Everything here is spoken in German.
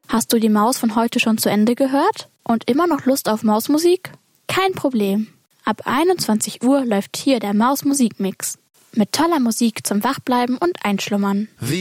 Hast du die Maus von heute schon zu Ende gehört? Und immer noch Lust auf Mausmusik? Kein Problem. Ab 21 Uhr läuft hier der Maus-Musikmix. Mit toller Musik zum Wachbleiben und Einschlummern.